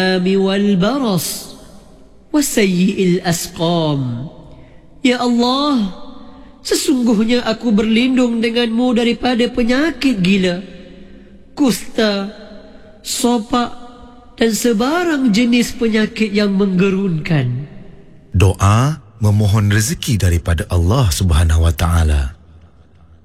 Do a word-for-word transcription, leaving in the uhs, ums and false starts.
والبرص وسيء الأسقام. Ya Allah, sesungguhnya aku berlindung denganmu daripada penyakit gila, kusta, sopak dan sebarang jenis penyakit yang menggerunkan. Doa memohon rezeki daripada Allah Subhanahu wa taala.